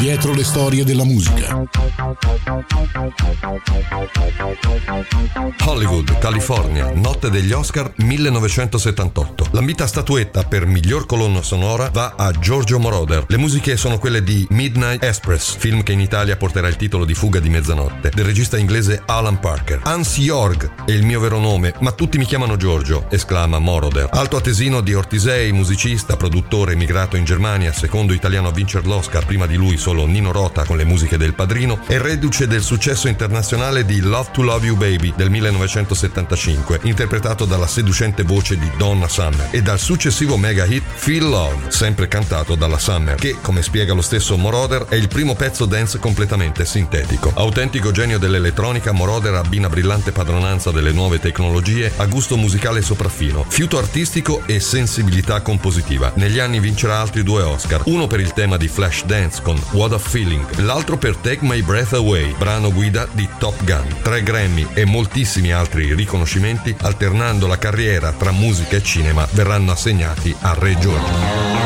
Dietro le storie della musica. Hollywood, California, notte degli Oscar 1978. L'ambita statuetta per miglior colonna sonora va a Giorgio Moroder. Le musiche sono quelle di Midnight Express, film che in Italia porterà il titolo di Fuga di mezzanotte, del regista inglese Alan Parker. Hans Jorg è il mio vero nome, ma tutti mi chiamano Giorgio, esclama Moroder. Alto atesino di Ortisei, musicista, produttore, emigrato in Germania, secondo italiano a vincere l'Oscar, prima di lui solo Nino Rota con le musiche del Padrino, è reduce del successo internazionale di Love to Love You Baby del 1975, interpretato dalla seducente voce di Donna Summer, e dal successivo mega hit Feel Love, sempre cantato dalla Summer, che, come spiega lo stesso Moroder, è il primo pezzo dance completamente sintetico. Autentico genio dell'elettronica, Moroder abbina brillante padronanza delle nuove tecnologie a gusto musicale sopraffino, fiuto artistico e sensibilità compositiva. Negli anni vincerà altri 2 Oscar, uno per il tema di Flashdance con What a Feeling, l'altro per Take My Breath Away, brano guida di Top Gun. 3 Grammy e moltissimi altri riconoscimenti, alternando la carriera tra musica e cinema, verranno assegnati a Re Giorgio.